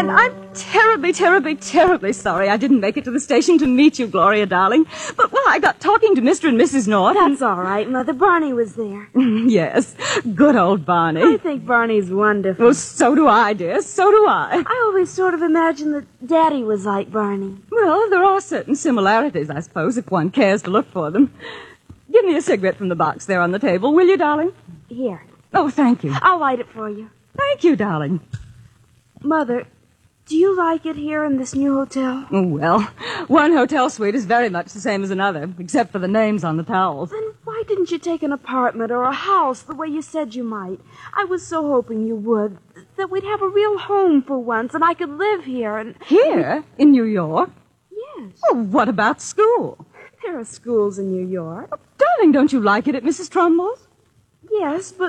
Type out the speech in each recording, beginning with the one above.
And I'm terribly, terribly, terribly sorry I didn't make it to the station to meet you, Gloria, darling. But, well, I got talking to Mr. and Mrs. North. That's all right, Mother. Barney was there. Yes, good old Barney. I think Barney's wonderful. Well, so do I, dear. So do I. I always sort of imagined that Daddy was like Barney. Well, there are certain similarities, I suppose, if one cares to look for them. Give me a cigarette from the box there on the table, will you, darling? Here. Oh, thank you. I'll light it for you. Thank you, darling. Mother, do you like it here in this new hotel? Oh, well, one hotel suite is very much the same as another, except for the names on the towels. Then why didn't you take an apartment or a house the way you said you might? I was so hoping you would, that we'd have a real home for once, and I could live here and... Here? In New York? Yes. Oh, what about school? There are schools in New York. Oh, darling, don't you like it at Mrs. Trumbull's? Yes, but...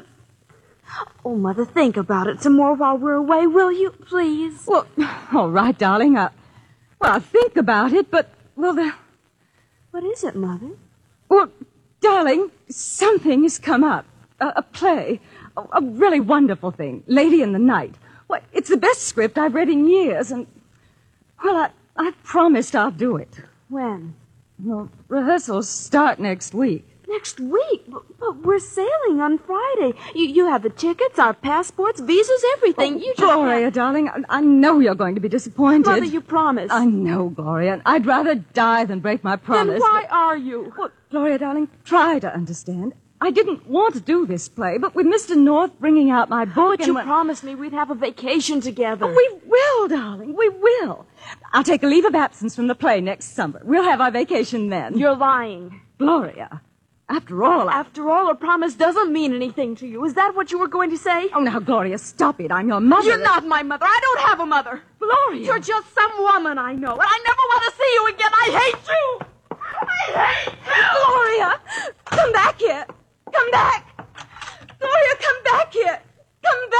Oh, Mother, think about it some more while we're away, will you, please? Well, all right, darling. I'll think about it, but, well, What is it, Mother? Well, darling, something has come up. A play. A really wonderful thing. Lady in the Night. Well, it's the best script I've read in years, and, well, I promised I'll do it. When? Well, rehearsals start next week. Next week? But we're sailing on Friday. You have the tickets, our passports, visas, everything. Oh, You just Gloria, darling, I know you're going to be disappointed. Mother, you promised. I know, Gloria. I'd rather die than break my promise. Then why are you? Well, Gloria, darling, try to understand. I didn't want to do this play, but with Mr. North bringing out my book... But you promised me we'd have a vacation together. Oh, we will, darling, we will. I'll take a leave of absence from the play next summer. We'll have our vacation then. You're lying. Gloria, after all... After all, a promise doesn't mean anything to you. Is that what you were going to say? Oh, now, Gloria, stop it. I'm your mother. You're not my mother. I don't have a mother. Gloria. You're just some woman I know, and I never want to see you again. I hate you. I hate you. Gloria, come back here. Come back. Gloria, come back here. Come back.